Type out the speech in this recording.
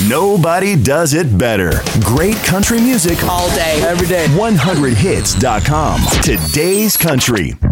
Nobody does it better. Great country music all day, every day. 100hits.com. Today's country.